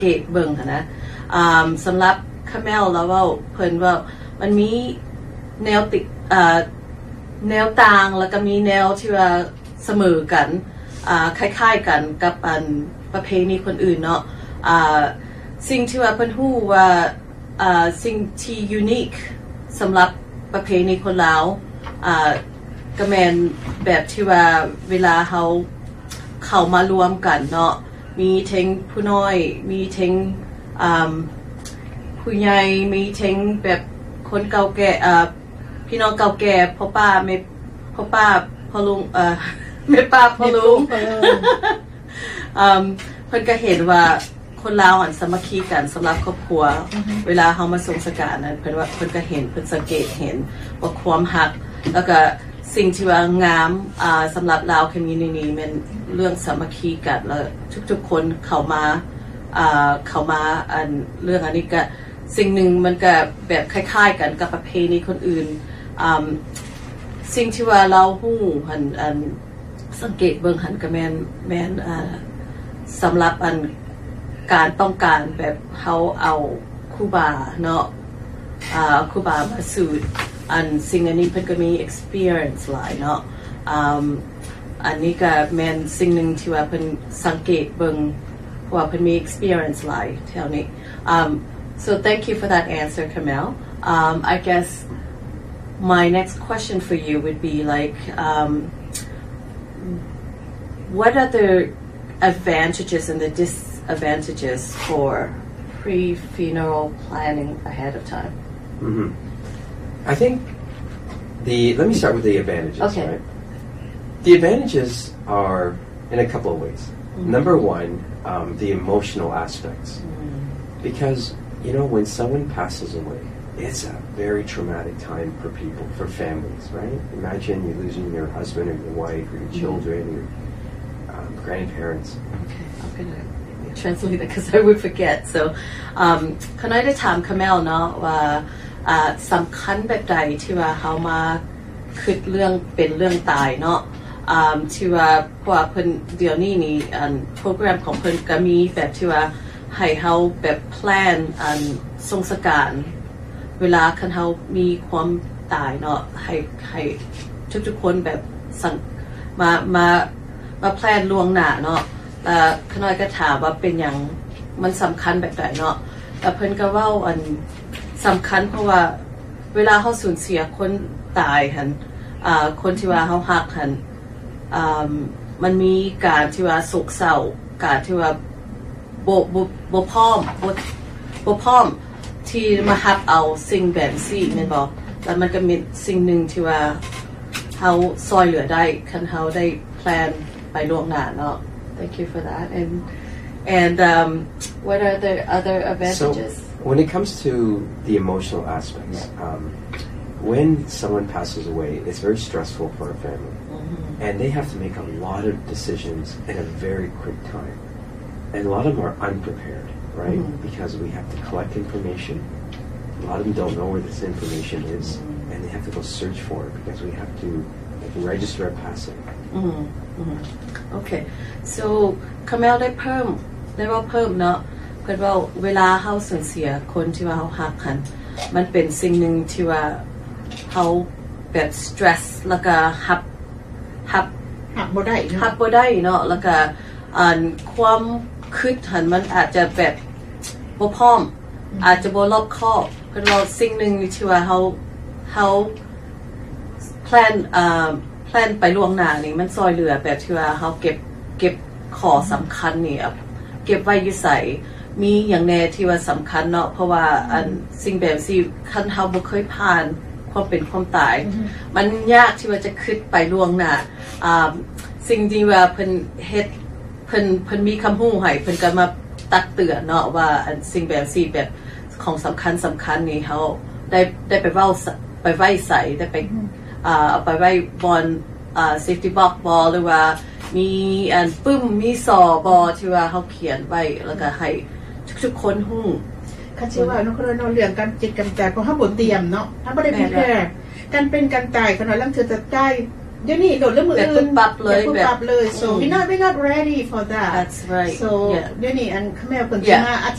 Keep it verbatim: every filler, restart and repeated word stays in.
เกตเบิ่งนะสำหรับคาเมลแล้วว่าเพิ่นว่ามันมีแนวติดแนวต่างแล้วก็มีแนวที่ว่าเสมอกันคล้ายๆกันกับอันประเพณีคนอื่นเนาะสิ่งที่ว่าเพิ่นฮู้ว่าสิ่งที่ยูนิคสำหรับประเพณีคนลาวก็แม่นแบบที่ว่าเวลาเขาเข้ามารวมกันเนาะมีทั้งผู้น้อยมีทั้งผู้ใหญ่มีทั้งแบบคนเก่าแก่พี่น้องเก่าแก่พ่อป้าแม่พ่อป้าพ่อลุงแม่ป้าพ่อลุงเพิ่นก็เห็นว่าคนลาวหันสามัคคีกันสำหรับครอบครัวเวลาเขามาส่งสการนั้นเพิ่นว่าเพิ่นก็เห็นเพิ่นสังเกตเห็นว่าความหักแล้วก็สิ่งที่ว่างามสำหรับลาวคอมมูนิตี้มันเรื่องสามัคคีกันแล้วทุกๆคนเข้ามาเข้ามาอันเรื่องอันนี้ก็สิ่งหนึ่งมันก็แบบคล้ายๆกันกับประเพณีคนอื่นสิ่งที่ว่าเราฮู้หันอันสังเกตเบิ่งหันก็แม่นแม่นสำหรับอันการต้องการแบบเขาเอาคูบาเนาะคูบามาสูตรอันสิ่งอันนี้เพิ่นก็มี experience หลายเนาะอันนี้ก็แม่นสิ่งหนึ่งที่ว่าเพิ่นสังเกตเบิ่งว่าเพิ่นมี experience หลายแถวนี้ so thank you for that answer Kamel um, I guess my next question for you would be like um, what are the advantages and the disadvantages for pre-funeral planning ahead of time? Mm-hmm. I think the let me start with the advantages. Okay. Right? The advantages are in a couple of ways. Mm-hmm. Number one, um, the emotional aspects, mm-hmm. because you know when someone passes away, it's a very traumatic time for people, for families, right? Imagine you're losing your husband or your wife or your mm-hmm. children, your um, grandparents. Okay, I'm gonna translate that because I would forget. So, um, ขณะได้ถามคาเมลเนาะว่าสำคัญแบบใดที่ว่าเขามาคิดเรื่องเป็นเรื่องตายเนาะที่ว่าเพราะว่าเพิ่นเดี๋ยวนี้นี่อันโปรแกรมของเพิ่นก็มีแบบที่ว่าให้เขาแบบแพลนอันทรงสการเวลาคันเขามีความตายเนาะให้ให้ทุกๆคนแบบสั่งมามามาแพลนล่วงหน้าเนาะแต่ขน้อยก็ถามว่าเป็นอย่างมันสำคัญแบบไหนเนาะแต่เพิ่นก็เว้าอันสำคัญเพราะว่าเวลาเขาสูญเสียคนตายหันคนที่ว่าเขาหักหันมันมีการที่ว่าโศกเศร้าการที่ว่าโบโบโบพร้อมโบโบพร้อมที่มาหักเอาสิ่งแบบซี่แม่นบอกแล้วมันก็มีสิ่งหนึ่งที่ว่าเขาซอยเหลือได้คันเขาได้แพลนไปล่วงหน้าเนาะ Thank you for that and and um, what are the other advantages? So, when it comes to the emotional aspects, um, when someone passes away, it's very stressful for a family, mm-hmm. and they have to make a lot of decisions in a very quick time, and a lot of them are unprepared, right? Mm-hmm. Because we have to collect information. A lot of them don't know where this information is, mm-hmm. and they have to go search for it because we have to like, register a passing. Mm-hmm. Mm-hmm. Okay, so Kamel ได้เพิ่มได้ว่าเพิ่มเนาะเพิ่นว่าเวลาเฮาสูญเสียคนที่ว่าเฮาฮักกันมันเป็นสิ่งหนึ่งที่ว่าเฮาแบบสตรสแล้วก็ฮับฮับฮับบ่ได้ฮับบ่ได้เนาะแล้วก็อันความคิดหันมันอาจจะแบบบ่พร้อมอาจจะบ่รอบคอบเพิ่นว่าสิ่งหนึ่งที่ว่าเฮาเฮาแพลนเอ่อแพลนไปล่วงหน้านี่มันซอยเหลือแบบที่ว่าเฮาเก็บเก็บข้อสำคัญนี่เก็บไว้อยู่ใส่มีอย่างแน่ที่ว่าสำคัญเนาะเพราะว่าอันสิ่งแบบสิคันเฮาบ่เคยผ่านความเป็นความตายมันยากที่ว่าจะคิดไปล่วงหน้าอ่าสิ่งที่ว่าเพิ่นเฮ็ดเพิ่นเพิ่นมีคำฮู้ให้เพิ่นก็มาตักเตือนเนาะว่าอันสิ่งแบบสิแบบของสำคัญสำคัญนี่เฮาได้ได้ไปเว้าไปไว้ใส่ได้ไปอ่าเอาไปไว้บนอ่า safety box บ่หรือว่ามีอันปึ้มมีสอบอที่ว่าเขาเขียนไว้แล้วก็ให้ทุกๆคนฮู้คันสิว่าน้องคนนอนเรื่องการจิตกำจัดเพราะเฮาบ่เตรียมเนาะถ้าบ่ได้พิจารณาการเป็นการตายขนาดลังเทื่อจะตายเดี๋ยวนี้โดดเรื่องมือแบบอื่ปุ๊นบปั๊บเลยแบบปุ๊บแบบปั๊บเลย so อืม we not we not ready for that That's right so yeah เดี๋ยวนี้อันขแมวเพิ่นสิ Yeah มา